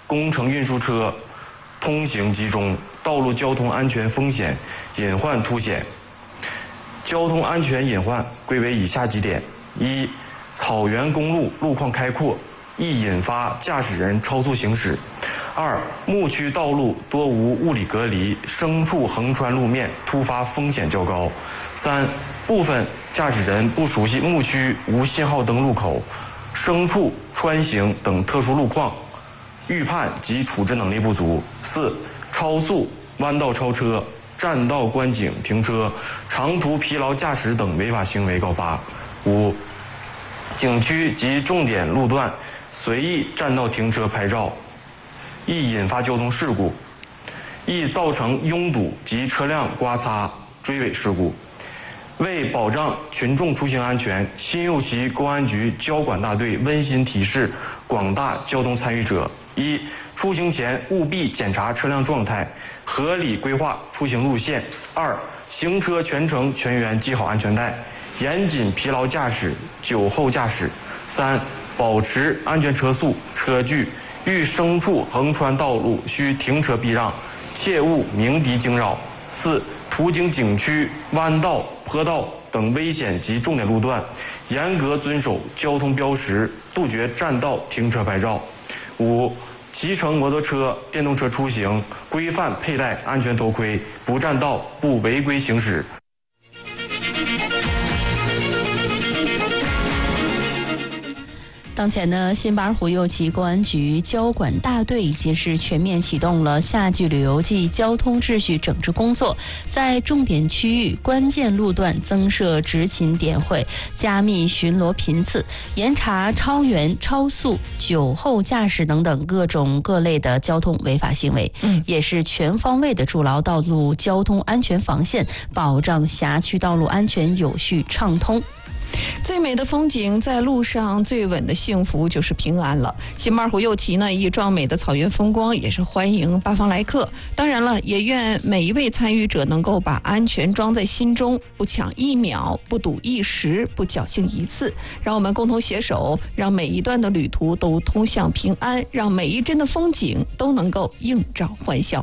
工程运输车通行集中，道路交通安全风险隐患凸显。交通安全隐患归为以下几点：一、草原公路路况开阔，易引发驾驶人超速行驶；二、牧区道路多无物理隔离，牲畜横穿路面，突发风险较高；三、部分驾驶人不熟悉牧区无信号灯路口、牲畜穿行等特殊路况，预判及处置能力不足；四、超速、弯道超车、占道观景停车、长途疲劳驾驶等违法行为告发；五、景区及重点路段随意占道停车拍照，易引发交通事故，易造成拥堵及车辆刮擦、追尾事故。为保障群众出行安全，新右旗公安局交管大队温馨提示广大交通参与者：一、出行前务必检查车辆状态，合理规划出行路线；二、行车全程全员系好安全带，严禁疲劳驾驶、酒后驾驶；三、保持安全车速、车距，遇牲畜横穿道路需停车避让，切勿鸣笛惊扰；四、途经景区、弯道、坡道等危险及重点路段，严格遵守交通标识，杜绝占道停车拍照；五、骑乘摩托车、电动车出行，规范佩戴安全头盔，不占道、不违规行驶。 当前呢，新巴尔虎右旗公安局交管大队已经是全面启动了夏季旅游季交通秩序整治工作，在重点区域、关键路段增设执勤点会，加密巡逻频次，严查超员、超速、酒后驾驶等等各种各类的交通违法行为，也是全方位的筑牢道路交通安全防线，保障辖区道路安全有序畅通。 最美的风景在路上，最稳的幸福就是平安了。新巴尔虎右旗呢，以壮美的草原风光，也是欢迎八方来客。当然了，也愿每一位参与者能够把安全装在心中，不抢一秒，不赌一时，不侥幸一次。让我们共同携手，让每一段的旅途都通向平安，让每一帧的风景都能够映照欢笑。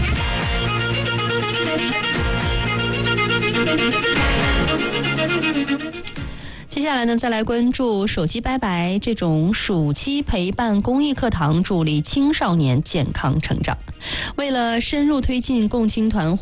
接下来呢，再来关注手机拜拜这种暑期陪伴公益课堂，助力青少年健康成长。为了深入推进共青团